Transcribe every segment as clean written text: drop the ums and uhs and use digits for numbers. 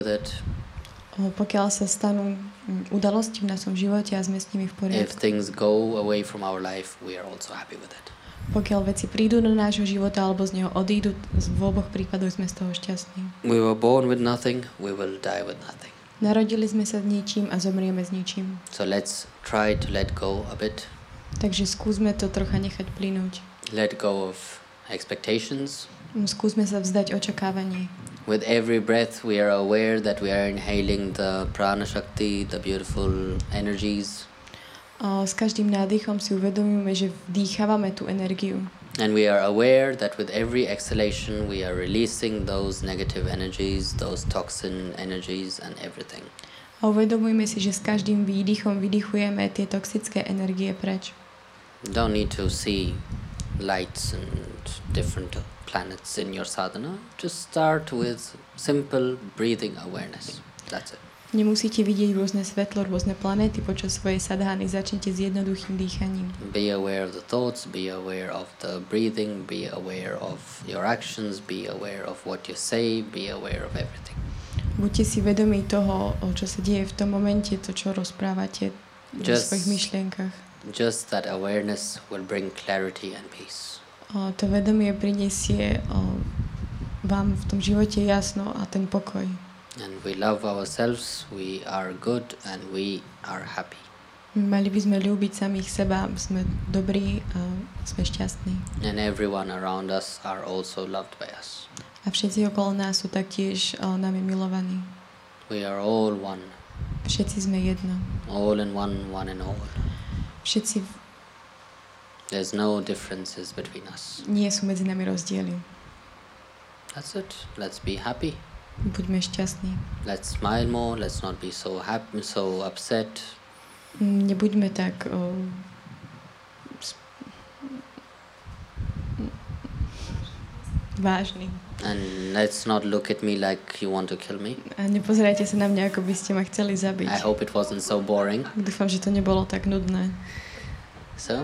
it. Pokiaľ sa stanú udalosti v našom živote a sme s nimi v If poriadku. things go away from our life, we are also happy with it. Pokiaľ veci prídu do nášho života alebo z neho odídu, v oboch prípadoch sme z toho šťastní. We were born with nothing, we will die with nothing. Narodili sme sa s ničím a zomrieme s ničím. So let's try to let go a bit. Takže skúsme to trocha nechať plynúť. Let go of expectations. Skúsme sa vzdať očakávanie. With every breath, we are aware that we are inhaling the prana shakti, the beautiful energies. S každým nádychom si uvedomíme, že vdýchávame tú energiu. And we are aware that with every exhalation, we are releasing those negative energies, those toxin energies and everything. A uvedomujeme si, že s každým výdychom vydychujeme tie toxické energie preč. You don't need to see lights and different planets in your sadhana. Just start with simple breathing awareness. That's it. Nemusíte vidieť rôzne svetlo, rôzne planéty počas svojej sadhány. Začnite s jednoduchým dýchaním. Be aware of the thoughts, be aware of the breathing, be aware of your actions, be aware of what you say, be aware of everything. Buďte si vedomí toho, čo sa deje v tom momente, to, čo rozprávate v svojich myšlienkach. Just that awareness will bring clarity and peace. To vedomie prinesie vám v tom živote jasno a ten pokoj. And we love ourselves, we are good and we are happy. Mali by sme ľúbiť samých seba, sme dobrí a sme šťastní. And everyone around us are also loved by us. A všetci okolo nás sú taktiež nami milovaní. We are all one. Všetci sme jedno. All in one, one in all. Všetci There's no differences between us. nie sú medzi nami rozdiely. That's it. Let's be happy. Buďme šťastní. Let's smile more. Let's not be so happy, so upset. Nebuďme tak vážni. And let's not look at me like you want to kill me. A nepozerajte sa na mňa, ako by ste ma chceli zabiť. I hope it wasn't so boring. Dúfam, že to nebolo tak nudné. So?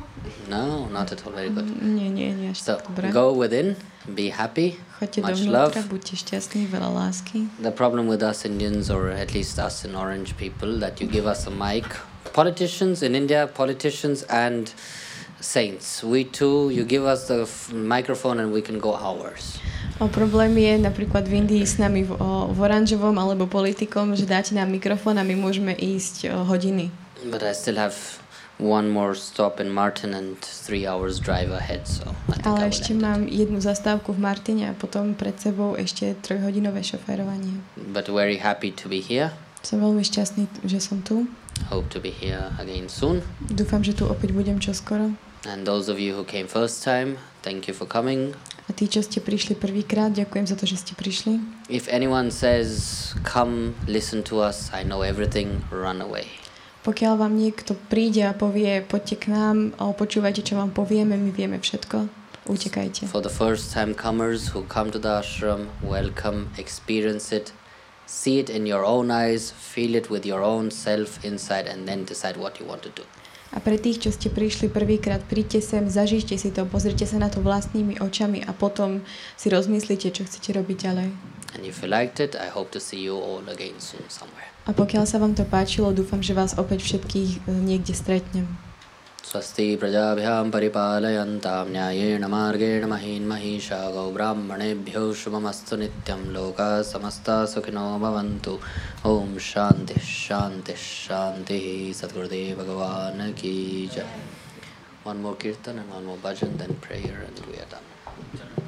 No, not at all. Very good. Nie, až So, tak dobré. go within, be happy, Choďte much dovnútra, love. buďte šťastní, veľa lásky. The problem with us Indians, or at least us in orange people, that you give us a mic. Politicians in India, politicians and saints. We too, you give us the microphone and we can go hours. Problém je napríklad v Indii s nami v oranžovom alebo politikom, že dáte nám mikrofón a my môžeme ísť hodiny. But I still have one more stop in Martin and 3 hours drive ahead, so I think I Ale will ešte end it. mám jednu zastávku v Martine a potom pred sebou ešte 3-hodinové šoférovanie. But very happy to be here. Som veľmi šťastný, že som tu. Hope to be here again soon. Dúfam, že tu opäť budem čoskoro. And those of you who came first time, thank you for coming. A tí, čo ste prišli prvýkrát, ďakujem za to, že ste prišli. If anyone says, come, listen to us, I know everything, run away. Pokiaľ vám niekto príde a povie, poďte k nám a počúvajte, čo vám povieme, my vieme všetko, utekajte. For the first time comers who come to the ashram, welcome, experience it, see it in your own eyes, feel it with your own self inside and then decide what you want to do. A pre tých, čo ste prišli prvýkrát, príďte sem, zažite si to, pozrite sa na to vlastnými očami a potom si rozmyslíte, čo chcete robiť ďalej. And if you liked it, I hope to see you all again soon somewhere. A pokiaľ sa vám to páčilo, dúfam, že vás opäť všetkých niekde stretnem. Swasti prajabhyam paripalayantam nyayena margena mahin mahisha gau brahmanebhyo shubhamastu nityam loka samasta sukhino bhavantu. Om shanti shanti shanti. Sadgurudev Bhagavan ki jai. One more kirtan and one more bhajan, then prayer and we are done.